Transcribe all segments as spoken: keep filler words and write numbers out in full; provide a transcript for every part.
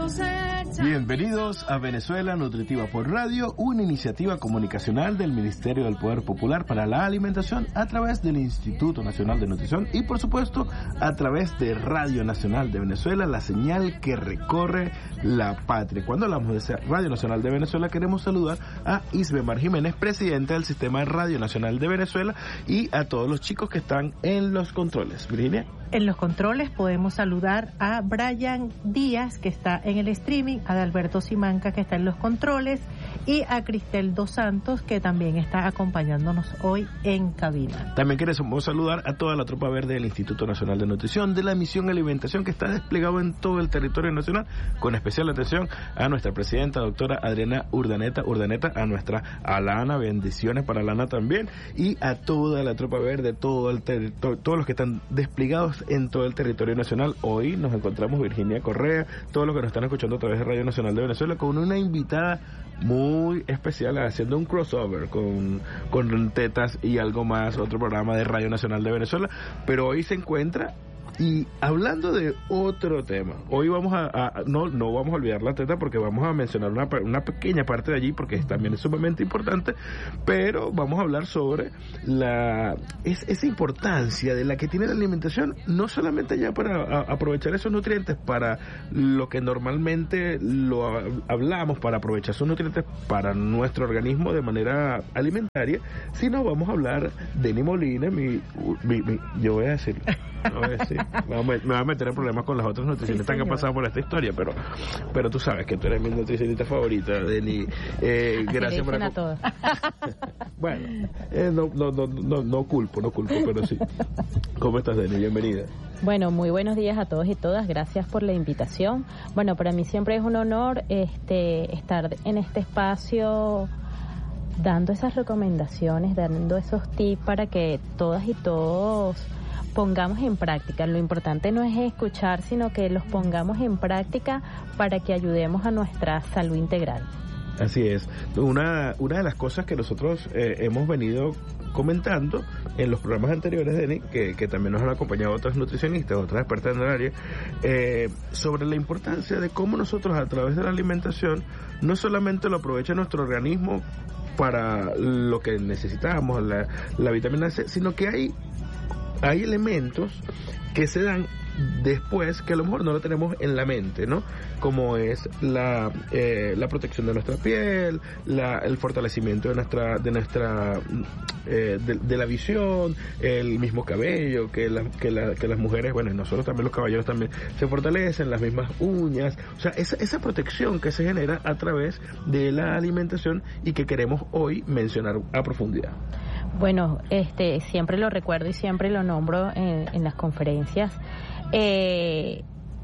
Bienvenidos a Venezuela Nutritiva por Radio, una iniciativa comunicacional del Ministerio del Poder Popular para la Alimentación a través del Instituto Nacional de Nutrición y, por supuesto, a través de Radio Nacional de Venezuela, la señal que recorre la patria. Cuando hablamos de Radio Nacional de Venezuela, queremos saludar a Isbemar Jiménez, presidente del Sistema Radio Nacional de Venezuela, y a todos los chicos que están en los controles. Virginia. En los controles podemos saludar a Brian Díaz, que está en el streaming, a Adalberto Simanca, que está en los controles, y a Cristel Dos Santos, que también está acompañándonos hoy en cabina. También queremos saludar a toda la tropa verde del Instituto Nacional de Nutrición, de la Misión Alimentación, que está desplegado en todo el territorio nacional, con especial atención a nuestra presidenta, doctora Adriana Urdaneta, Urdaneta, a nuestra Alana, bendiciones para Alana también, y a toda la tropa verde, todo el ter- to- todos los que están desplegados en todo el territorio nacional. Hoy nos encontramos Virginia Correa, todos los que nos están escuchando a través de Radio Nacional de Venezuela, con una invitada muy especial, haciendo un crossover con, con Tetas y Algo Más, otro programa de Radio Nacional de Venezuela, pero hoy se encuentra. Y hablando de otro tema, hoy vamos a, a no no vamos a olvidar la teta, porque vamos a mencionar una, una pequeña parte de allí, porque también es sumamente importante, pero vamos a hablar sobre la es, esa importancia de la que tiene la alimentación, no solamente ya para a, aprovechar esos nutrientes para lo que normalmente lo a, hablamos, para aprovechar esos nutrientes para nuestro organismo de manera alimentaria, sino vamos a hablar de Eni Molina, mi, mi, mi yo voy a decir, no voy a decir Me va, me va a meter en problemas con las otras nutricionistas sí, que han pasado por esta historia, pero pero tú sabes que tú eres mi nutricionista favorita, Deni. Eh, gracias por a todos. Bueno, eh, no, no, no, no, no culpo, no culpo, pero sí. ¿Cómo estás, Deni? Bienvenida. Bueno, muy buenos días a todos y todas. Gracias por la invitación. Bueno, para mí siempre es un honor este estar en este espacio, dando esas recomendaciones, dando esos tips para que todas y todos pongamos en práctica. Lo importante no es escuchar, sino que los pongamos en práctica para que ayudemos a nuestra salud integral. Así es. Una, una de las cosas que nosotros eh, hemos venido comentando en los programas anteriores, Deni, que, que también nos han acompañado otras nutricionistas, otras expertas en el área, eh, sobre la importancia de cómo nosotros a través de la alimentación no solamente lo aprovecha nuestro organismo para lo que necesitamos, la, la vitamina C, sino que hay hay elementos que se dan después que a lo mejor no lo tenemos en la mente, ¿no? Como es la eh, la protección de nuestra piel, la, el fortalecimiento de nuestra de nuestra eh, de, de la visión, el mismo cabello, que la, que la, que las mujeres, bueno, y nosotros también los caballeros también se fortalecen, las mismas uñas, o sea, esa esa protección que se genera a través de la alimentación y que queremos hoy mencionar a profundidad. Bueno, este siempre lo recuerdo y siempre lo nombro en, en las conferencias. Eh,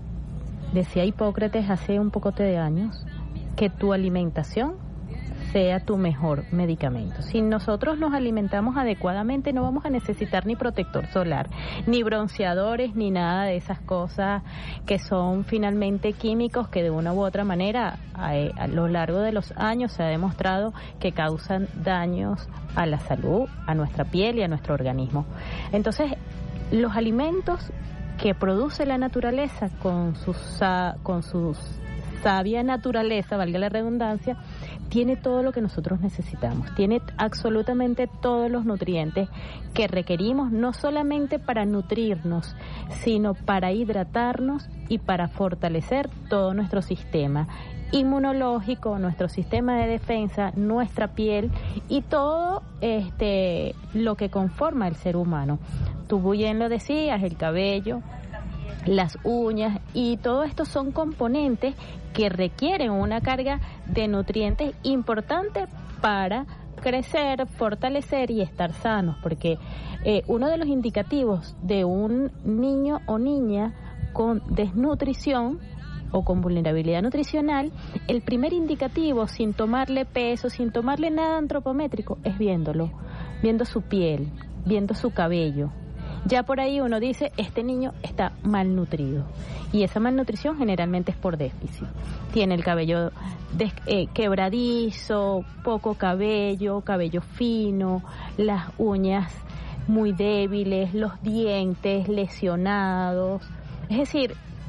decía Hipócrates hace un poco de años que tu alimentación sea tu mejor medicamento. Si nosotros nos alimentamos adecuadamente, no vamos a necesitar ni protector solar, ni bronceadores, ni nada de esas cosas que son finalmente químicos que de una u otra manera a, a lo largo de los años se ha demostrado que causan daños a la salud, a nuestra piel y a nuestro organismo. Entonces, los alimentos que produce la naturaleza con su, con su sabia naturaleza, valga la redundancia, tiene todo lo que nosotros necesitamos, tiene absolutamente todos los nutrientes que requerimos, no solamente para nutrirnos, sino para hidratarnos y para fortalecer todo nuestro sistema inmunológico, nuestro sistema de defensa, nuestra piel y todo este lo que conforma el ser humano. Tú bien lo decías, el cabello, las uñas y todo esto son componentes que requieren una carga de nutrientes importante para crecer, fortalecer y estar sanos, porque eh, uno de los indicativos de un niño o niña con desnutrición o con vulnerabilidad nutricional, el primer indicativo, sin tomarle peso, sin tomarle nada antropométrico, es viéndolo, viendo su piel, viendo su cabello. Ya por ahí uno dice, este niño está malnutrido. Y esa malnutrición generalmente es por déficit. Tiene el cabello des- eh, quebradizo, poco cabello, cabello fino, las uñas muy débiles, los dientes lesionados. Es decir,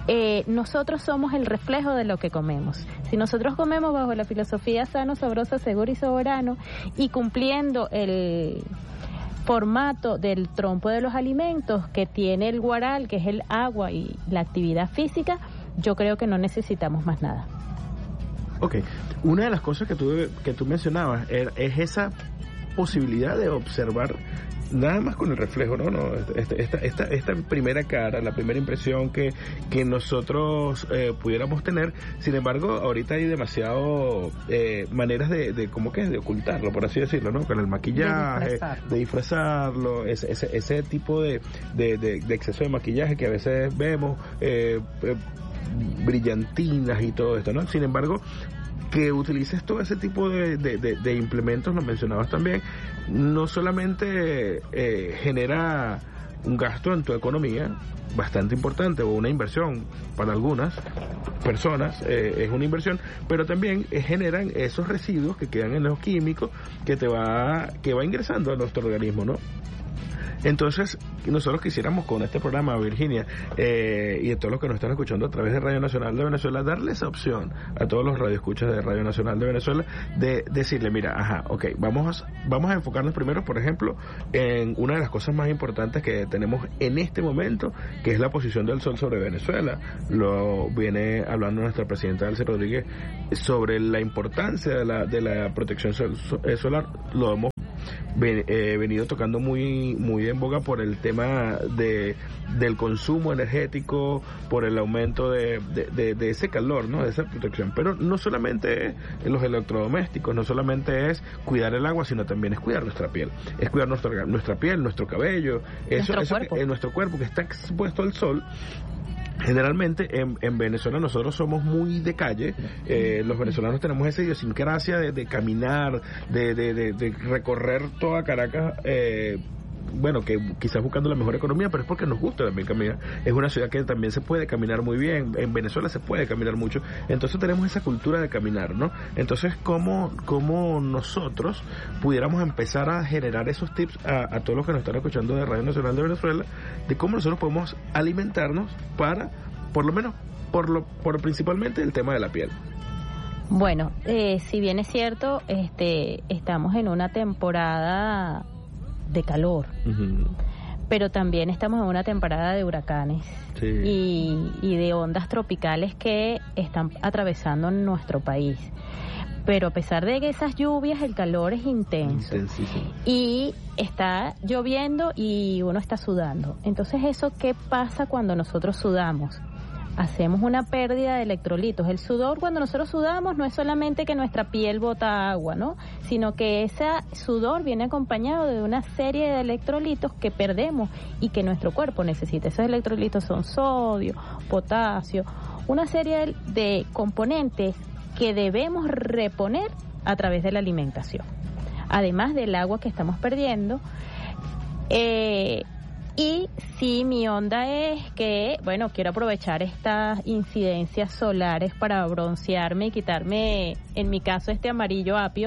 Eh, nosotros somos el reflejo de lo que comemos. Si nosotros comemos bajo la filosofía sano, sabroso, seguro y soberano y cumpliendo el formato del trompo de los alimentos que tiene el guaral, que es el agua y la actividad física, yo creo que no necesitamos más nada. Ok, una de las cosas que tú, que tú mencionabas era, es esa posibilidad de observar nada más con el reflejo, ¿no? no esta, esta, esta, esta primera cara, la primera impresión que, que nosotros eh, pudiéramos tener. Sin embargo, ahorita hay demasiado eh, maneras de, de ¿cómo que es? De ocultarlo, por así decirlo, ¿no? Con el maquillaje, de, disfrazar. de disfrazarlo, ese, ese, ese tipo de, de, de, de exceso de maquillaje que a veces vemos, eh, eh, brillantinas y todo esto, ¿no? Sin embargo, que utilices todo ese tipo de, de, de, de implementos, lo mencionabas también, no solamente eh, genera un gasto en tu economía bastante importante, o una inversión para algunas personas, eh, es una inversión, pero también eh, generan esos residuos que quedan en los químicos que te va, que va ingresando a nuestro organismo, ¿no? Entonces, nosotros quisiéramos con este programa, Virginia, eh, y a todos los que nos están escuchando a través de Radio Nacional de Venezuela, darle esa opción a todos los radioescuchas de Radio Nacional de Venezuela, de decirle, mira, ajá, ok, vamos a, vamos a enfocarnos primero, por ejemplo, en una de las cosas más importantes que tenemos en este momento, que es la posición del sol sobre Venezuela. Lo viene hablando nuestra presidenta Delcy Rodríguez sobre la importancia de la, de la protección sol, solar. Lo hemos Ven, eh, venido tocando muy muy en boga por el tema de del consumo energético, por el aumento de, de, de, de ese calor, ¿no? De esa protección. Pero no solamente en los electrodomésticos, no solamente es cuidar el agua, sino también es cuidar nuestra piel, es cuidar nuestra nuestra piel, nuestro cabello, eso, nuestro eso cuerpo. Que, en nuestro cuerpo que está expuesto al sol. Generalmente en, en Venezuela nosotros somos muy de calle, eh, los venezolanos tenemos esa idiosincrasia de, de caminar, de, de, de, de recorrer toda Caracas, eh, bueno, que quizás buscando la mejor economía, pero es porque nos gusta también caminar. Es una ciudad que también se puede caminar muy bien, en Venezuela se puede caminar mucho, entonces tenemos esa cultura de caminar, ¿no? Entonces, ¿cómo, cómo nosotros pudiéramos empezar a generar esos tips a, a todos los que nos están escuchando de Radio Nacional de Venezuela, de cómo nosotros podemos alimentarnos para, por lo menos, por lo por principalmente el tema de la piel? Bueno, eh, si bien es cierto, este, estamos en una temporada de calor, uh-huh. pero también estamos en una temporada de huracanes sí. y, y de ondas tropicales que están atravesando nuestro país. Pero a pesar de que esas lluvias, el calor es intenso y está lloviendo y uno está sudando. Entonces, ¿eso qué pasa cuando nosotros sudamos? Hacemos una pérdida de electrolitos. El sudor, cuando nosotros sudamos, no es solamente que nuestra piel bota agua, ¿no? Sino que ese sudor viene acompañado de una serie de electrolitos que perdemos y que nuestro cuerpo necesita. Esos electrolitos son sodio, potasio, una serie de componentes que debemos reponer a través de la alimentación. Además del agua que estamos perdiendo, eh... Y sí, mi onda es que, bueno, quiero aprovechar estas incidencias solares para broncearme y quitarme, en mi caso, este amarillo apio.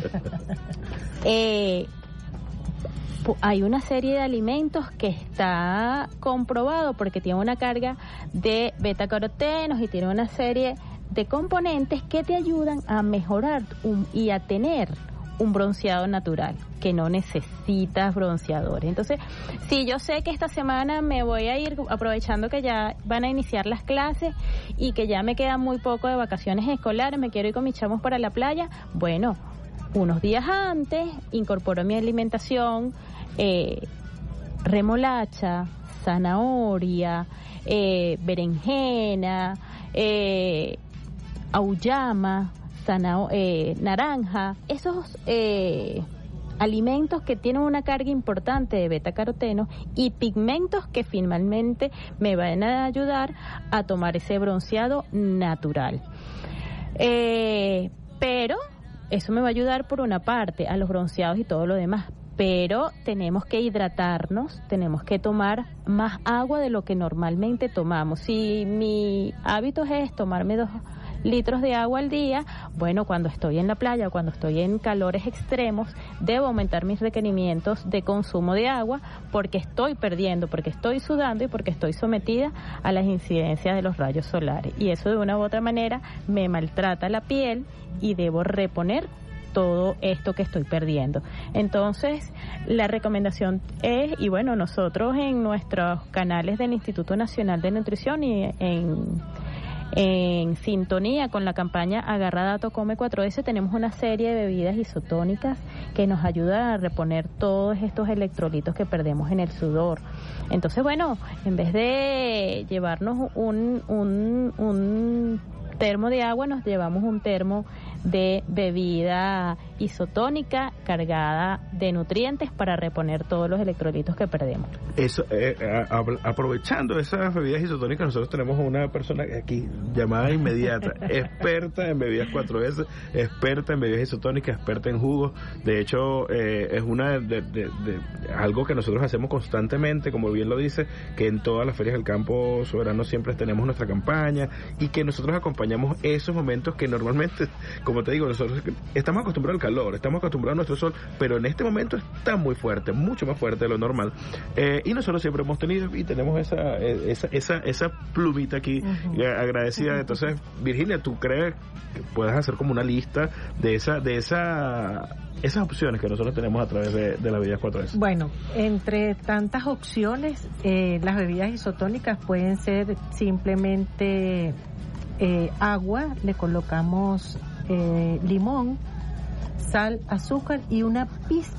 eh, hay una serie de alimentos que está comprobado porque tiene una carga de betacarotenos y tiene una serie de componentes que te ayudan a mejorar un, y a tener un bronceado natural, que no necesitas bronceadores. Entonces, si yo sé que esta semana me voy a ir, aprovechando que ya van a iniciar las clases y que ya me queda muy poco de vacaciones escolares, me quiero ir con mis chamos para la playa, bueno, unos días antes incorporo a mi alimentación eh, remolacha, zanahoria, eh, berenjena, eh, auyama, Zanah- eh, naranja, esos eh, alimentos que tienen una carga importante de betacarotenos y pigmentos que finalmente me van a ayudar a tomar ese bronceado natural. Eh, pero eso me va a ayudar por una parte a los bronceados y todo lo demás, pero tenemos que hidratarnos, tenemos que tomar más agua de lo que normalmente tomamos. Si mi hábito es tomarme dos litros de agua al día. Bueno, cuando estoy en la playa, cuando estoy en calores extremos, debo aumentar mis requerimientos de consumo de agua porque estoy perdiendo, porque estoy sudando y porque estoy sometida a las incidencias de los rayos solares. Y eso de una u otra manera me maltrata la piel y debo reponer todo esto que estoy perdiendo. Entonces, la recomendación es, y bueno, nosotros en nuestros canales del Instituto Nacional de Nutrición y en, en sintonía con la campaña Agarra Dato Come cuatro ese, tenemos una serie de bebidas isotónicas que nos ayudan a reponer todos estos electrolitos que perdemos en el sudor. Entonces, bueno, en vez de llevarnos un, un, un termo de agua, nos llevamos un termo de bebida isotónica cargada de nutrientes para reponer todos los electrolitos que perdemos. Eso, eh, a, a, aprovechando esas bebidas isotónicas, nosotros tenemos una persona aquí llamada inmediata, experta en bebidas cuatro ese, experta en bebidas isotónicas, experta en jugos. De hecho, eh, es una de, de, de algo que nosotros hacemos constantemente, como bien lo dice, que en todas las ferias del campo soberano siempre tenemos nuestra campaña y que nosotros acompañamos esos momentos que normalmente, como te digo, nosotros estamos acostumbrados al calor, estamos acostumbrados a nuestro sol, pero en este momento está muy fuerte, mucho más fuerte de lo normal. Eh, y nosotros siempre hemos tenido y tenemos esa esa esa, esa plumita aquí, uh-huh, agradecida. Uh-huh. Entonces, Virginia, ¿tú crees que puedas hacer como una lista de esa de esa esas opciones que nosotros tenemos a través de, de las bebidas cuatro ese? Bueno, entre tantas opciones, eh, las bebidas isotónicas pueden ser simplemente eh, agua, le colocamos eh, limón, sal, azúcar y una pizca